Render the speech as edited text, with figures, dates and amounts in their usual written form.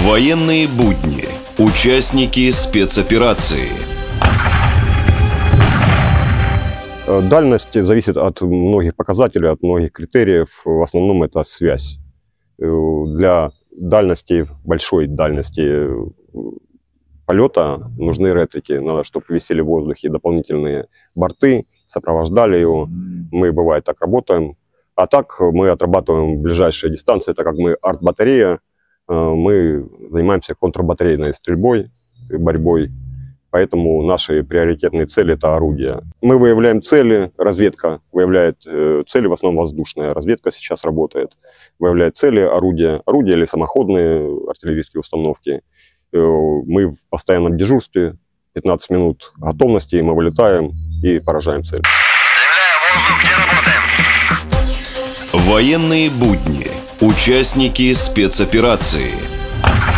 Военные будни. Участники спецоперации. Дальность зависит от многих показателей, от многих критериев. В основном это связь. Для дальности, большой дальности полета нужны ретрики. Надо, чтобы висели в воздухе дополнительные борты, сопровождали его. Мы, бывает, так работаем. А так мы отрабатываем ближайшие дистанции, так как мы арт-батарея, мы занимаемся контрбатарейной стрельбой, борьбой. Поэтому наши приоритетные цели – это орудия. Мы выявляем цели, разведка выявляет цели, в основном воздушная разведка сейчас работает. Выявляет цели, орудия или самоходные артиллерийские установки. Мы в постоянном дежурстве, 15 минут готовности, мы вылетаем и поражаем цель. Земля, воздух, где работаем? Военные будни. Участники спецоперации.